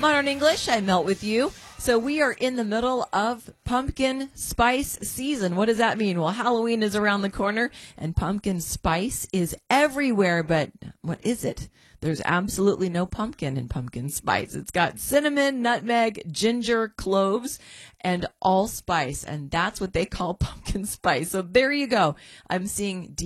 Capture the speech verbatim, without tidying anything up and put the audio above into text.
Modern English, I melt with you. So we are in the middle of pumpkin spice season. What does that mean? Well, Halloween is around the corner and pumpkin spice is everywhere. But what is it? There's absolutely no pumpkin in pumpkin spice. It's got cinnamon, nutmeg, ginger, cloves, and allspice. And that's what they call pumpkin spice. So there you go. I'm seeing